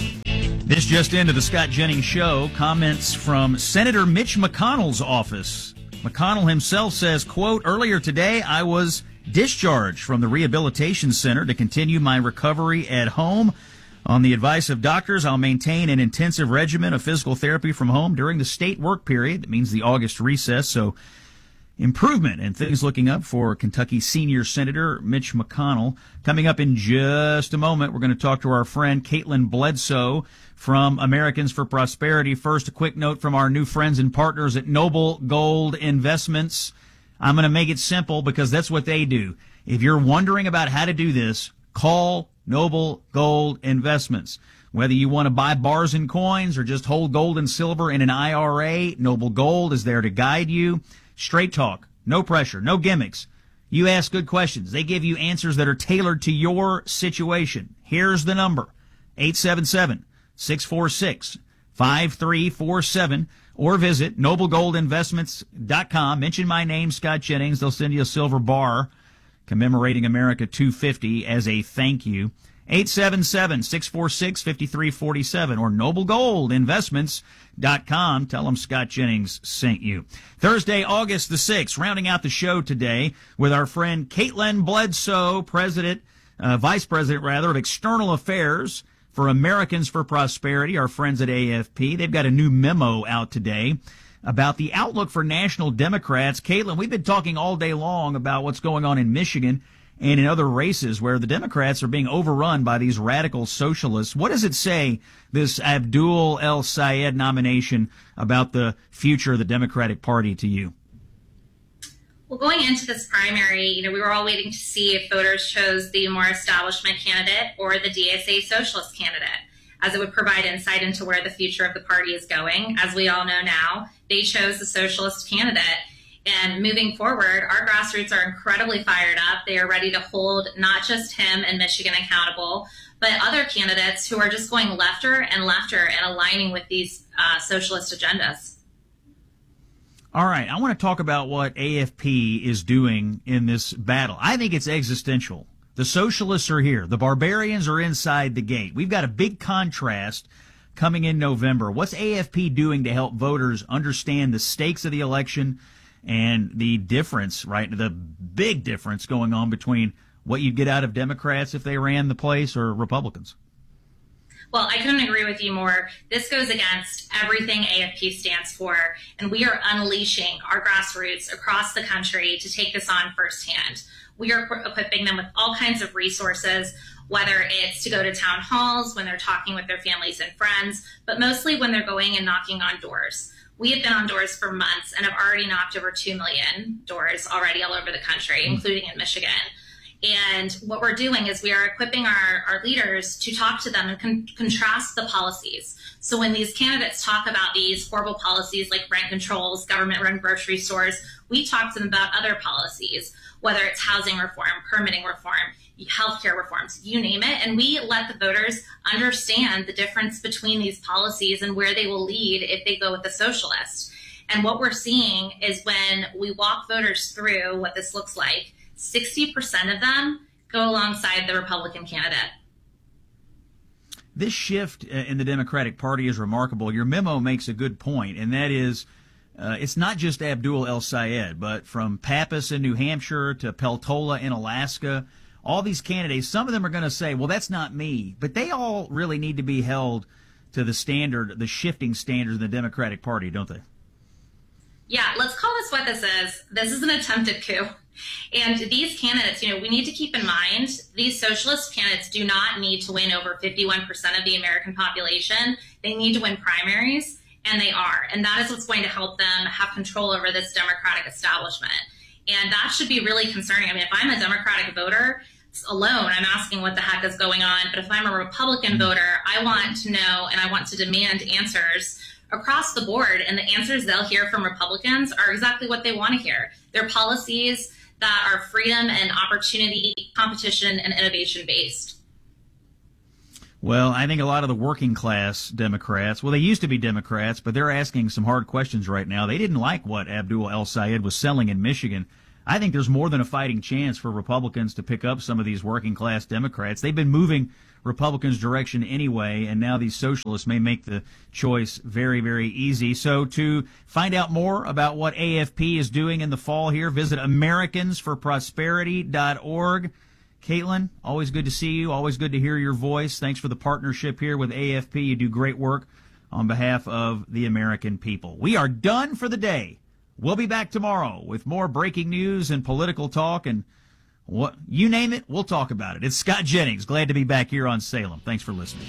This just into the Scott Jennings Show, comments from Senator Mitch McConnell's office. McConnell himself says, quote, earlier today I was discharged from the rehabilitation center to continue my recovery at home. On the advice of doctors, I'll maintain an intensive regimen of physical therapy from home during the state work period. That means the August recess. So improvement and things looking up for Kentucky senior Senator Mitch McConnell. Coming up in just a moment, we're going to talk to our friend Caitlin Bledsoe from Americans for Prosperity. First, a quick note from our new friends and partners at Noble Gold Investments. I'm going to make it simple because that's what they do. If you're wondering about how to do this, call Noble Gold Investments. Whether you want to buy bars and coins or just hold gold and silver in an I R A, Noble Gold is there to guide you. Straight talk, no pressure, no gimmicks. You ask good questions. They give you answers that are tailored to your situation. Here's the number, eight seven seven, six four six, five three four seven, or visit noble gold investments dot com. Mention my name, Scott Jennings. They'll send you a silver bar commemorating America two fifty as a thank you. eight seven seven, six four six, five three four seven or noble gold investments dot com. Tell them Scott Jennings sent you. Thursday, August the sixth, rounding out the show today with our friend Caitlin Bledsoe, President, uh, Vice President, rather, of External Affairs for Americans for Prosperity, our friends at A F P. They've got a new memo out today about the outlook for national Democrats. Caitlin, we've been talking all day long about what's going on in Michigan and in other races where the Democrats are being overrun by these radical socialists. What does it say, this Abdul El-Sayed nomination, about the future of the Democratic Party to you? Well, going into this primary, you know, we were all waiting to see if voters chose the more establishment candidate or the D S A socialist candidate, as it would provide insight into where the future of the party is going. As we all know now, they chose the socialist candidate. And moving forward, our grassroots are incredibly fired up. They are ready to hold not just him and Michigan accountable, but other candidates who are just going lefter and lefter and aligning with these uh, socialist agendas. All right, I want to talk about what A F P is doing in this battle. I think it's existential. The socialists are here. The barbarians are inside the gate. We've got a big contrast coming in November. What's A F P doing to help voters understand the stakes of the election and the difference, right, the big difference going on between what you'd get out of Democrats if they ran the place or Republicans? Well, I couldn't agree with you more. This goes against everything A F P stands for, and we are unleashing our grassroots across the country to take this on firsthand. We are equipping them with all kinds of resources, whether it's to go to town halls, when they're talking with their families and friends, but mostly when they're going and knocking on doors. We have been on doors for months and have already knocked over two million doors already all over the country, including in Michigan. And what we're doing is we are equipping our, our leaders to talk to them and con- contrast the policies. So when these candidates talk about these horrible policies like rent controls, government-run grocery stores, we talk to them about other policies, whether it's housing reform, permitting reform, healthcare reforms, you name it. And we let the voters understand the difference between these policies and where they will lead if they go with the socialist. And what we're seeing is when we walk voters through what this looks like, sixty percent of them go alongside the Republican candidate. This shift in the Democratic Party is remarkable. Your memo makes a good point, and that is uh, it's not just Abdul El-Sayed, but from Pappas in New Hampshire to Peltola in Alaska, all these candidates, some of them are going to say, well, that's not me, but they all really need to be held to the standard, the shifting standards of the Democratic Party, don't they? Yeah, let's call this what this is. This is an attempted coup. And these candidates, you know, we need to keep in mind, these socialist candidates do not need to win over fifty-one percent of the American population. They need to win primaries, and they are. And that is what's going to help them have control over this Democratic establishment. And that should be really concerning. I mean, if I'm a Democratic voter, alone, I'm asking what the heck is going on. But if I'm a Republican voter, I want to know and I want to demand answers across the board. And the answers they'll hear from Republicans are exactly what they want to hear. They're policies that are freedom and opportunity, competition, and innovation based. Well, I think a lot of the working class Democrats, well, they used to be Democrats, but they're asking some hard questions right now. They didn't like what Abdul El-Sayed was selling in Michigan. I think there's more than a fighting chance for Republicans to pick up some of these working class Democrats. They've been moving Republicans' direction anyway, and now these socialists may make the choice very, very easy. So to find out more about what A F P is doing in the fall here, visit Americans for Prosperity dot org. Caitlin, always good to see you. Always good to hear your voice. Thanks for the partnership here with A F P. You do great work on behalf of the American people. We are done for the day. We'll be back tomorrow with more breaking news and political talk, and what you name it, we'll talk about it. It's Scott Jennings. Glad to be back here on Salem. Thanks for listening.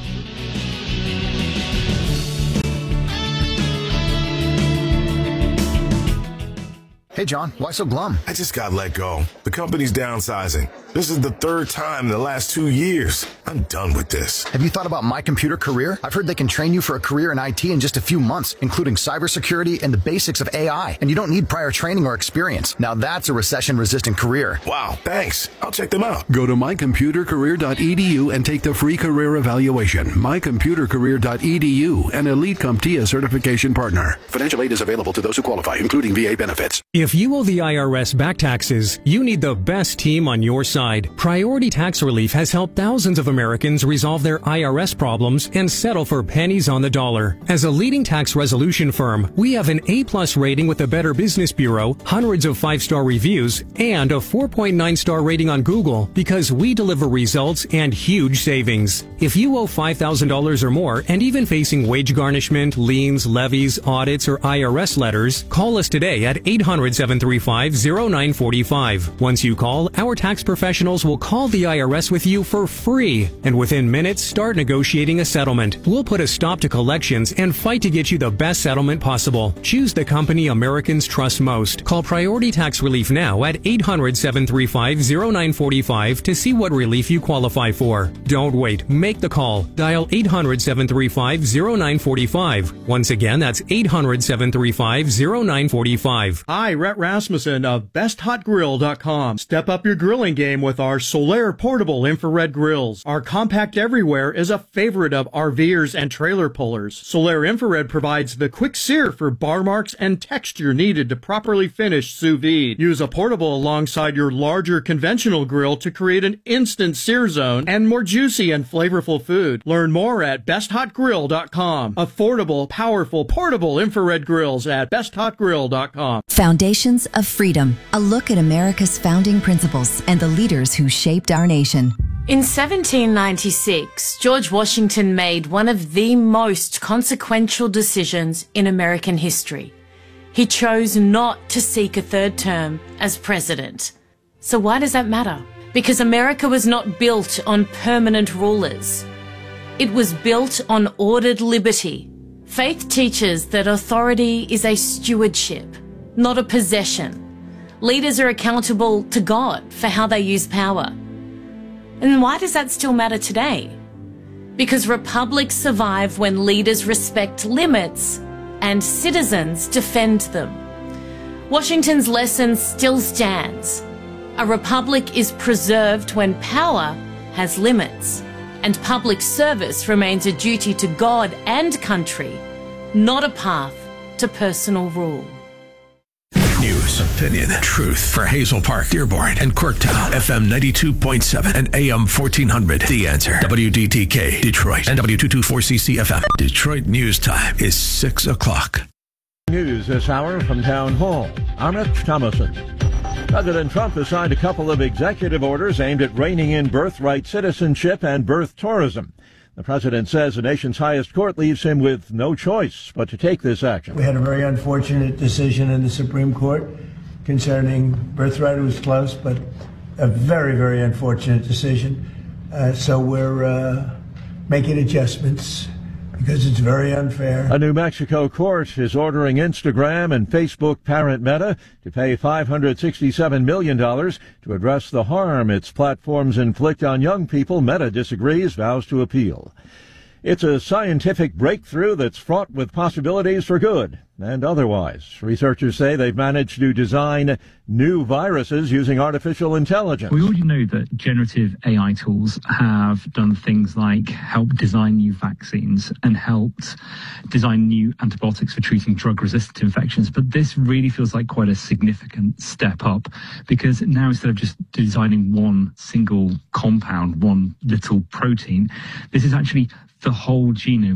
Hey, John, why so glum? I just got let go. The company's downsizing. This is the third time in the last two years. I'm done with this. Have you thought about My Computer Career? I've heard they can train you for a career in I T in just a few months, including cybersecurity and the basics of A I. And you don't need prior training or experience. Now that's a recession-resistant career. Wow, thanks. I'll check them out. Go to my computer career dot e d u and take the free career evaluation. my computer career dot e d u, an Elite CompTIA certification partner. Financial aid is available to those who qualify, including V A benefits. If you owe the I R S back taxes, you need the best team on your side. Priority Tax Relief has helped thousands of Americans resolve their I R S problems and settle for pennies on the dollar. As a leading tax resolution firm, we have an A-plus rating with the Better Business Bureau, hundreds of five-star reviews, and a four point nine star rating on Google because we deliver results and huge savings. If you owe five thousand dollars or more and even facing wage garnishment, liens, levies, audits, or I R S letters, call us today at eight hundred, seven three five, zero nine four five. Once you call, our tax professionals will call the I R S with you for free, and within minutes start negotiating a settlement. We'll put a stop to collections and fight to get you the best settlement possible. Choose the company Americans trust most. Call Priority Tax Relief now at eight hundred, seven three five, zero nine four five to see what relief you qualify for. Don't wait. Make the call. Dial eight hundred, seven three five, zero nine four five. Once again, that's eight hundred, seven three five, zero nine four five. Hi, Rhett Rasmussen of best hot grill dot com. Step up your grilling game with our Solaire portable infrared grills. Our compact everywhere is a favorite of RVers and trailer pullers. Solaire infrared provides the quick sear for bar marks and texture needed to properly finish sous vide. Use a portable alongside your larger conventional grill to create an instant sear zone and more juicy and flavorful food. Learn more at best hot grill dot com. Affordable, powerful, portable infrared grills at best hot grill dot com. Foundations of Freedom, a look at America's founding principles and the leaders who shaped our nation. In seventeen ninety-six, George Washington made one of the most consequential decisions in American history. He chose not to seek a third term as president. So why does that matter? Because America was not built on permanent rulers. It was built on ordered liberty. Faith teaches that authority is a stewardship, not a possession. Leaders are accountable to God for how they use power. And why does that still matter today? Because republics survive when leaders respect limits and citizens defend them. Washington's lesson still stands. A republic is preserved when power has limits, and public service remains a duty to God and country, not a path to personal rule. News, opinion, truth for Hazel Park, Dearborn, and Corktown. F M ninety-two point seven and A M fourteen hundred. The Answer. W D T K, Detroit, and W two twenty-four C C F M. Detroit News Time is six o'clock. News this hour from Town Hall. I'm Rich Thomason. President Trump has signed a couple of executive orders aimed at reining in birthright citizenship and birth tourism. The president says the nation's highest court leaves him with no choice but to take this action. We had a very unfortunate decision in the Supreme Court concerning birthright. It was close, but a very, very unfortunate decision. Uh, so we're uh, making adjustments because it's very unfair. A New Mexico court is ordering Instagram and Facebook parent Meta to pay five hundred sixty-seven million dollars to address the harm its platforms inflict on young people. Meta disagrees, vows to appeal. It's a scientific breakthrough that's fraught with possibilities for good and otherwise. Researchers say they've managed to design new viruses using artificial intelligence. We already know that generative A I tools have done things like help design new vaccines and helped design new antibiotics for treating drug-resistant infections. But this really feels like quite a significant step up, because now instead of just designing one single compound, one little protein, this is actually the whole genome.